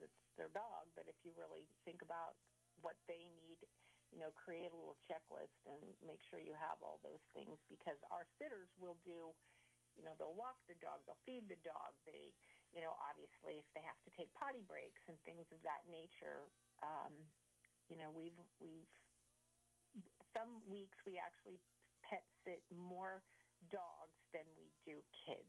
it's their dog. But if you really think about what they need, create a little checklist and make sure you have all those things, because our sitters will do, they'll walk the dog, they'll feed the dog. They, obviously if they have to take potty breaks and things of that nature, we've some weeks we actually pet sit more dogs than we do kids.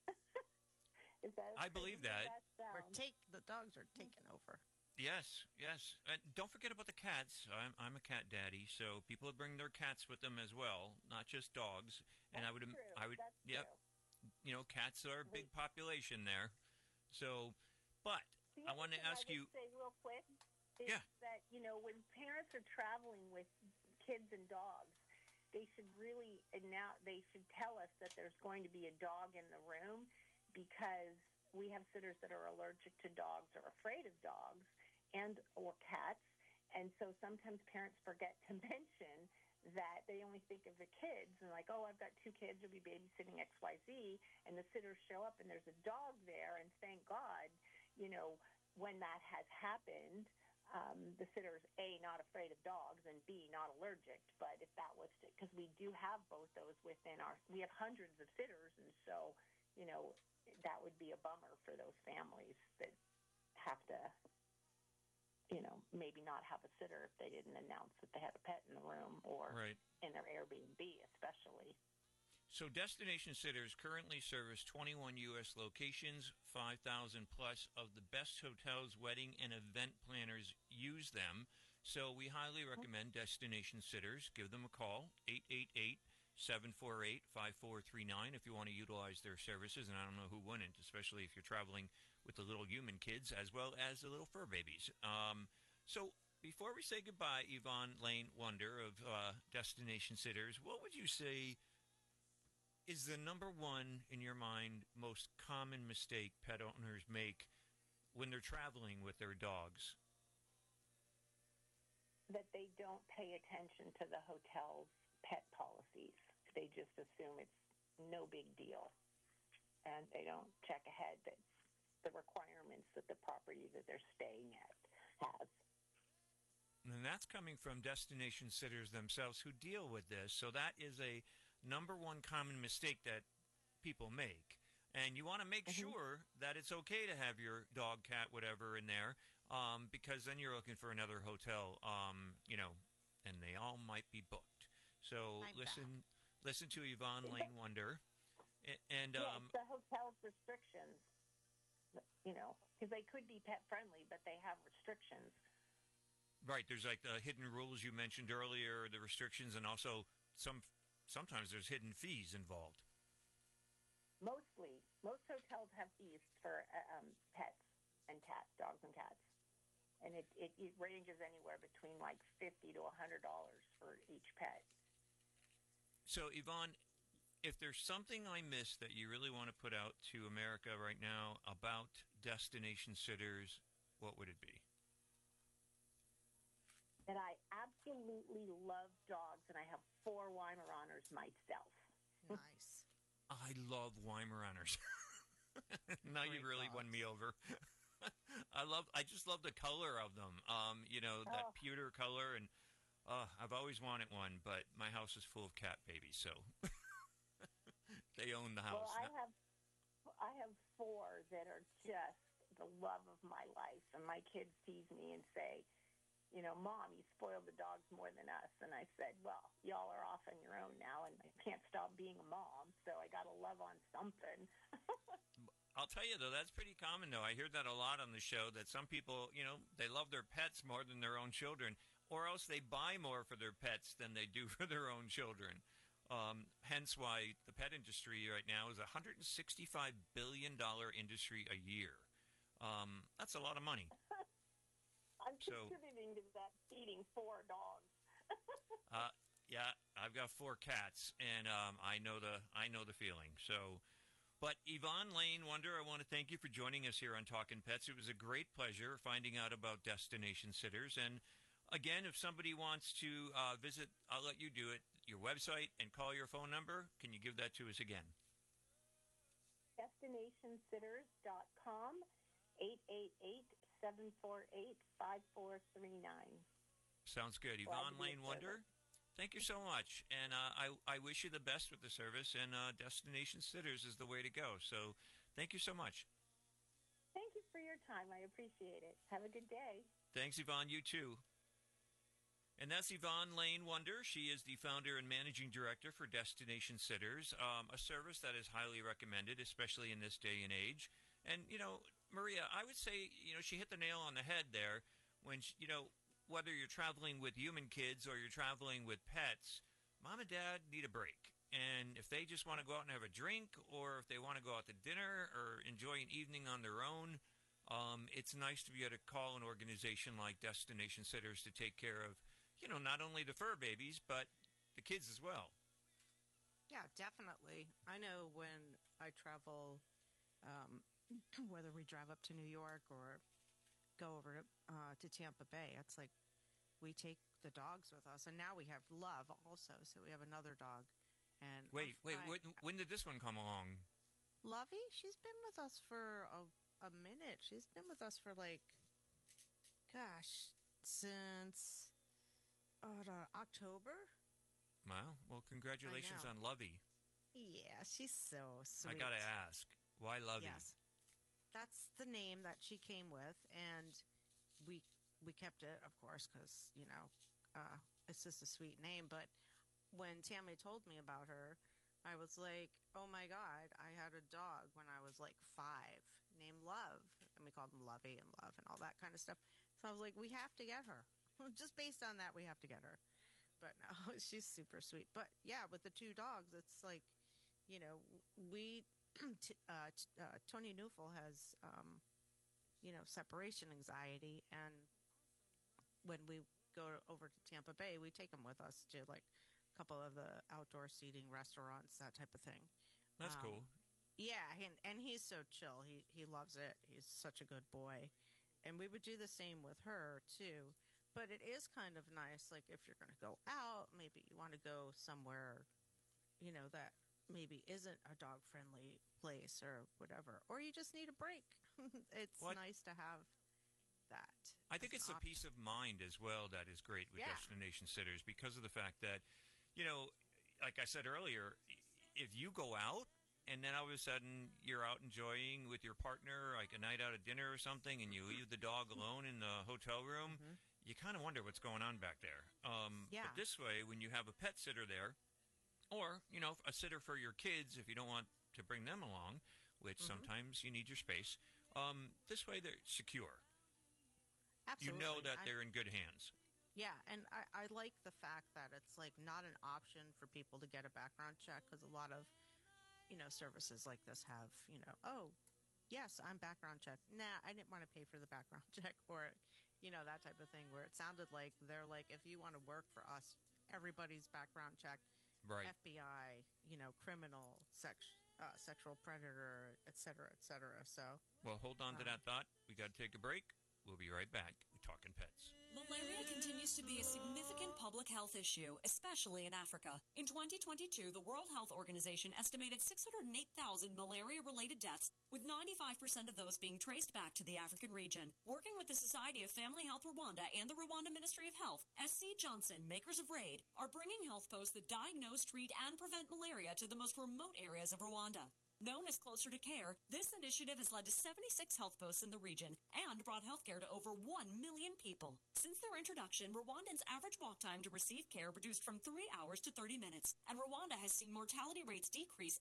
I believe that. The dogs are taken over. Yes. And don't forget about the cats. I'm a cat daddy, so people bring their cats with them as well, not just dogs. And That's true. That's true. Cats are a big population there. So, but I want to ask you. Say real quick is that when parents are traveling with kids and dogs, they should tell us that there's going to be a dog in the room, because we have sitters that are allergic to dogs or afraid of dogs or cats, and so sometimes parents forget to mention that they only think of the kids and like, oh, I've got 2 kids, you'll be babysitting XYZ, and the sitters show up and there's a dog there, and thank God, when that has happened, the sitter's A, not afraid of dogs, and B, not allergic. But if that was because we do have both those we have hundreds of sitters, and so, that would be a bummer for those families that have to, maybe not have a sitter if they didn't announce that they had a pet in the room or in their Airbnb especially. So Destination Sitters currently service 21 U.S. locations. 5,000 plus of the best hotels, wedding, and event planners use them. So we highly recommend Destination Sitters. Give them a call, 888-748-5439 if you want to utilize their services. And I don't know who wouldn't, especially if you're traveling with the little human kids as well as the little fur babies. So before we say goodbye, Yvonne Lane Wonder of Destination Sitters, what would you say is the number one, in your mind, most common mistake pet owners make when they're traveling with their dogs? That they don't pay attention to the hotel's pet policies. They just assume it's no big deal, and they don't check ahead that the requirements that the property that they're staying at has. And that's coming from Destination Sitters themselves who deal with this. So that is a number one common mistake that people make. And you want to make sure that it's okay to have your dog, cat, whatever in there, because then you're looking for another hotel, and they all might be booked. So listen to Yvonne Lane Wonder. And the hotel's restrictions, because they could be pet friendly, but they have restrictions. Right, there's like the hidden rules you mentioned earlier, the restrictions, and also sometimes there's hidden fees involved. Most hotels have fees for pets and cats, dogs and cats, and it ranges anywhere between like $50 to $100 for each pet. So, Yvonne, if there's something I missed that you really want to put out to America right now about Destination Sitters, what would it be? That I absolutely love dogs, and I have 4 Weimaraners myself. Nice. I love Weimaraners. Now you really won me over. I just love the color of them. That pewter color, and I've always wanted one, but my house is full of cat babies, so they own the house. Well, I have 4 that are just the love of my life, and my kids tease me and say, Mom, you spoiled the dogs more than us. And I said, well, y'all are off on your own now, and I can't stop being a mom, so I got to love on something. I'll tell you, though, that's pretty common, though. I hear that a lot on the show, that some people, they love their pets more than their own children, or else they buy more for their pets than they do for their own children. Hence why the pet industry right now is a $165 billion industry a year. That's a lot of money. I'm contributing to that, feeding 4 dogs. Yeah, I've got 4 cats, and I know the feeling. So, but Yvonne Lane Wonder, I want to thank you for joining us here on Talkin' Pets. It was a great pleasure finding out about Destination Sitters. And again, if somebody wants to visit, I'll let you do it. Your website and call your phone number. Can you give that to us again? DestinationSitters.com, 888-748-5439. 748-5439. Sounds good. Glad to Yvonne be of Lane Wonder, thank you so much. And I wish you the best with the service, and Destination Sitters is the way to go. So thank you so much. Thank you for your time. I appreciate it. Have a good day. Thanks, Yvonne. You too. And that's Yvonne Lane Wonder. She is the founder and managing director for Destination Sitters, a service that is highly recommended, especially in this day and age. And, Maria, I would say, she hit the nail on the head there when, whether you're traveling with human kids or you're traveling with pets, mom and dad need a break. And if they just want to go out and have a drink, or if they want to go out to dinner or enjoy an evening on their own, it's nice to be able to call an organization like Destination Sitters to take care of, not only the fur babies, but the kids as well. Yeah, definitely. I know when I travel, whether we drive up to New York or go over to Tampa Bay, it's like we take the dogs with us. And now we have Love also, so we have another dog. And Wait, when did this one come along? Lovey, she's been with us for a minute. She's been with us for since October. Wow. Well, congratulations on Lovey. Yeah, she's so sweet. I got to ask, why Lovey? Yes. That's the name that she came with, and we kept it, of course, because, it's just a sweet name. But when Tammy told me about her, I was like, oh, my God, I had a dog when I was 5 named Love, and we called him Lovey and Love and all that kind of stuff. So I was like, we have to get her. Just based on that, we have to get her. But no, she's super sweet. But yeah, with the 2 dogs, it's like, we, Tony Neufel has, separation anxiety. And when we go over to Tampa Bay, we take him with us to a couple of the outdoor seating restaurants, that type of thing. That's cool. Yeah, and he's so chill. He loves it. He's such a good boy. And we would do the same with her, too. But it is kind of nice, if you're going to go out, maybe you want to go somewhere, that maybe isn't a dog-friendly place or whatever. Or you just need a break. It's nice to have that. I think it's the peace of mind as well that is great with Destination Sitters, because of the fact that, like I said earlier, if you go out and then all of a sudden you're out enjoying with your partner, like a night out at dinner or something, and you leave the dog alone in the hotel room, you kind of wonder what's going on back there. But this way, when you have a pet sitter there, or, a sitter for your kids if you don't want to bring them along, which sometimes you need your space, this way they're secure. Absolutely. You know that they're in good hands. Yeah, and I like the fact that it's not an option for people to get a background check, because a lot of, services like this have, oh, yes, I'm background checked. Nah, I didn't want to pay for the background check, or that type of thing, where it sounded like they're like, if you want to work for us, everybody's background checked. Right. FBI, criminal, sexual predator, et cetera, et cetera. So, well, hold on to that thought. We got to take a break. We'll be right back. We're talking pets. Malaria continues to be a significant public health issue, especially in Africa. In 2022, the World Health Organization estimated 608,000 malaria-related deaths, with 95% of those being traced back to the African region. Working with the Society of Family Health Rwanda and the Rwanda Ministry of Health, SC Johnson, makers of RAID, are bringing health posts that diagnose, treat, and prevent malaria to the most remote areas of Rwanda. Known as Closer to Care, this initiative has led to 76 health posts in the region and brought healthcare to over 1 million people. Since their introduction, Rwandans' average walk time to receive care reduced from 3 hours to 30 minutes, and Rwanda has seen mortality rates decrease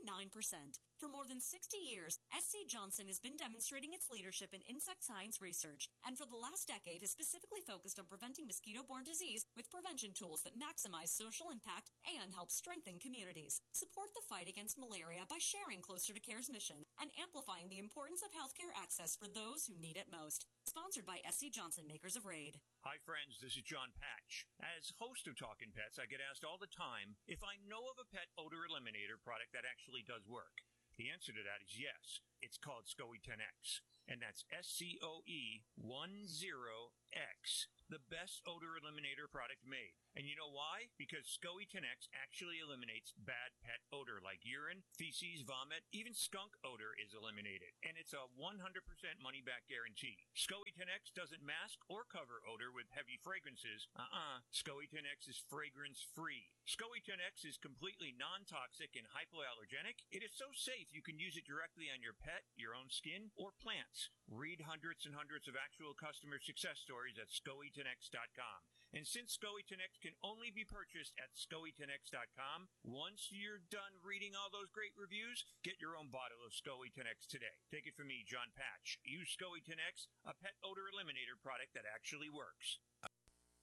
89%. For more than 60 years, SC Johnson has been demonstrating its leadership in insect science research, and for the last decade has specifically focused on preventing mosquito-borne disease with prevention tools that maximize social impact and help strengthen communities. Support the fight against malaria by sharing Closer to Care's mission and amplifying the importance of healthcare access for those who need it most. Sponsored by SC Johnson, makers of RAID. Hi, friends. This is John Patch. As host of Talking Pets, I get asked all the time if I know of a pet odor eliminator product that actually does work. The answer to that is yes. It's called SCOE 10X. And that's SCOE10X, the best odor eliminator product made. And you know why? Because SCOE 10X actually eliminates bad pet odor like urine, feces, vomit, even skunk odor is eliminated. And it's a 100% money-back guarantee. SCOE 10X doesn't mask or cover odor with heavy fragrances. SCOE 10X is fragrance-free. SCOE 10X is completely non-toxic and hypoallergenic. It is so safe you can use it directly on your pet, your own skin, or plants. Read hundreds and hundreds of actual customer success stories at SCOE10X.com. And since SCOE 10X can only be purchased at SCOE10X.com, once you're done reading all those great reviews, get your own bottle of SCOE 10X today. Take it from me, John Patch. Use SCOE 10X, a pet odor eliminator product that actually works.